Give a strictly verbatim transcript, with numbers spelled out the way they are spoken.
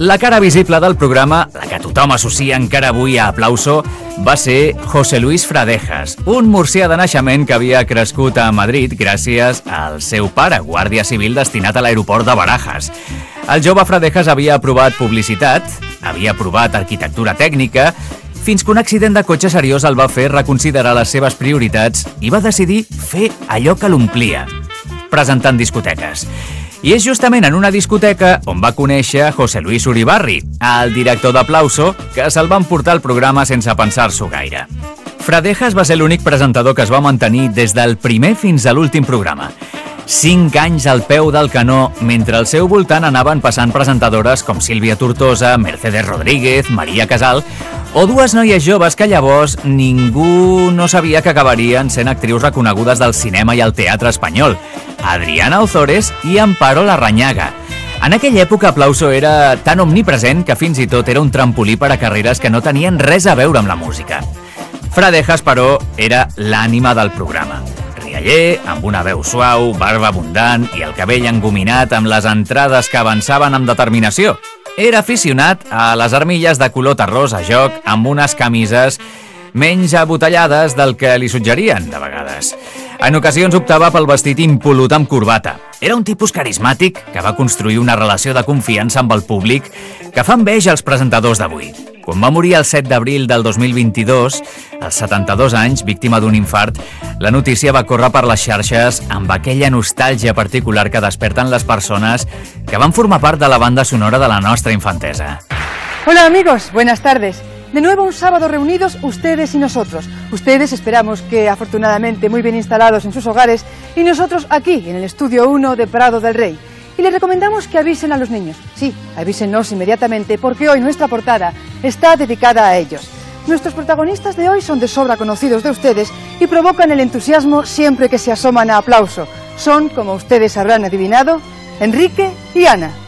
La cara visible del programa, la que tothom associa encara avui a Aplauso, va ser José Luis Fradejas, un murcià de naixement que havia crescut a Madrid gràcies al seu pare, guàrdia civil destinat a l'aeroport de Barajas. El jove Fradejas havia aprovat publicitat, havia aprovat arquitectura tècnica, fins que un accident de cotxe seriós el va fer reconsiderar les seves prioritats i va decidir fer allò que l'omplia, presentant discoteques. I és justament en una discoteca on va conèixer José Luis Uribarri, el director d'Aplauso, que se'l va emportar al programa sense pensar-s'ho gaire. Fradejas va ser l'únic presentador que es va mantenir des del primer fins a l'últim programa. Cinc anys al peu del canó, mentre al seu voltant anaven passant presentadores com Sílvia Tortosa, Mercedes Rodríguez, Maria Casal, o dues noies joves que llavors ningú no sabia que acabarien sent actrius reconegudes del cinema i el teatre espanyol, Adriana Ozores i Amparo Larrañaga. En aquella època Aplauso era tan omnipresent que fins i tot era un trampolí per a carreres que no tenien res a veure amb la música. Fradejas, però, era l'ànima del programa. Rialler, amb una veu suau, barba abundant i el cabell engominat amb les entrades que avançaven amb determinació. Era aficionat a les armilles de color terrós a joc amb unes camises menys abotellades del que li suggerien, de vegades. En ocasions optava pel vestit impolut amb corbata. Era un tipus carismàtic que va construir una relació de confiança amb el públic que fa enveja als presentadors d'avui. Quan va morir el set d'abril del dos mil vint-i-dos, als setanta-dos anys, víctima d'un infart, la notícia va córrer per les xarxes amb aquella nostàlgia particular que desperten les persones que van formar part de la banda sonora de la nostra infantesa. Hola amigos, buenas tardes. De nuevo un sábado reunidos ustedes y nosotros. Ustedes esperamos que afortunadamente muy bien instalados en sus hogares y nosotros aquí en el estudio uno de Prado del Rey. Y les recomendamos que avisen a los niños. Sí, avísenos inmediatamente porque hoy nuestra portada está dedicada a ellos. Nuestros protagonistas de hoy son de sobra conocidos de ustedes y provocan el entusiasmo siempre que se asoman a Aplauso. Son, como ustedes habrán adivinado, Enrique y Ana.